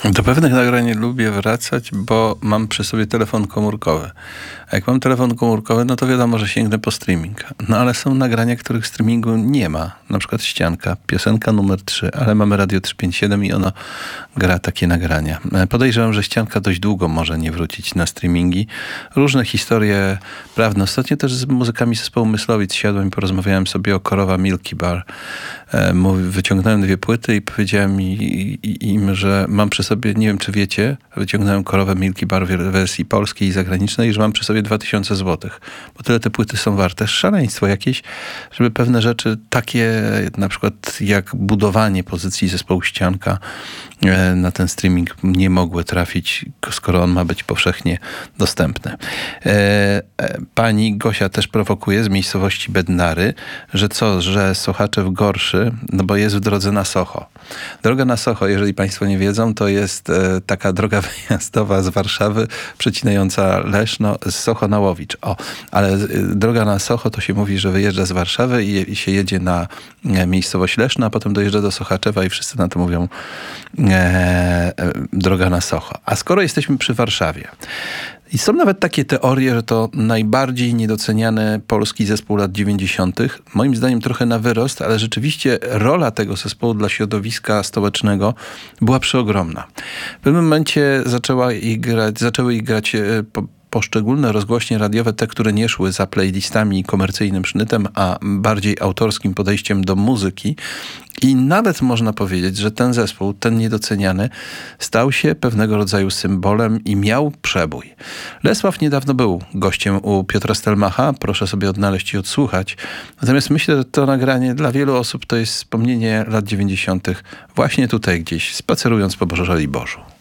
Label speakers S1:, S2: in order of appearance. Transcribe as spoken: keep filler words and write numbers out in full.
S1: Do pewnych nagrań lubię wracać, bo mam przy sobie telefon komórkowy. A jak mam telefon komórkowy, no to wiadomo, że sięgnę po streaming. No ale są nagrania, których streamingu nie ma. Na przykład Ścianka, piosenka numer trzy, ale mamy Radio trzysta pięćdziesiąt siedem i ono gra takie nagrania. Podejrzewam, że Ścianka dość długo może nie wrócić na streamingi. Różne historie prawne. Ostatnio też z muzykami zespołu Myslowic siadłem i porozmawiałem sobie o Korowa Milky Bar. Wyciągnąłem dwie płyty i powiedziałem im, że mam przy sobie, nie wiem czy wiecie, wyciągnąłem Korowę Milky Bar w wersji polskiej i zagranicznej, że mam przy sobie dwa tysiące złotych. Bo tyle te płyty są warte. Szaleństwo jakieś, żeby pewne rzeczy takie, na przykład jak budowanie pozycji zespołu Ścianka na ten streaming nie mogły trafić, skoro on ma być powszechnie dostępny. Pani Gosia też prowokuje z miejscowości Bednary, że co, że Sochaczew gorszy, no bo jest w drodze na Socho. Droga na Socho, jeżeli państwo nie wiedzą, to jest taka droga wyjazdowa z Warszawy, przecinająca Leszno z Socho na Łowicz. O, ale droga na Socho to się mówi, że wyjeżdża z Warszawy i, i się jedzie na miejscowość Leszno, a potem dojeżdża do Sochaczewa i wszyscy na to mówią e, e, droga na Socho. A skoro jesteśmy przy Warszawie, i są nawet takie teorie, że to najbardziej niedoceniany polski zespół lat dziewięćdziesiątych. Moim zdaniem trochę na wyrost, ale rzeczywiście rola tego zespołu dla środowiska stołecznego była przeogromna. W pewnym momencie zaczęła ich grać, zaczęły ich grać po, poszczególne rozgłośnie radiowe, te, które nie szły za playlistami i komercyjnym sznytem, a bardziej autorskim podejściem do muzyki. I nawet można powiedzieć, że ten zespół, ten niedoceniany, stał się pewnego rodzaju symbolem i miał przebój. Lesław niedawno był gościem u Piotra Stelmacha, proszę sobie odnaleźć i odsłuchać. Natomiast myślę, że to nagranie dla wielu osób to jest wspomnienie lat dziewięćdziesiątych właśnie tutaj gdzieś, spacerując po Żoliborzu.